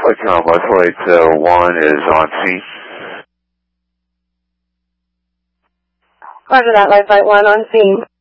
Flight Combo, Flight 1 is on scene. Roger that, Light Flight 1 on scene.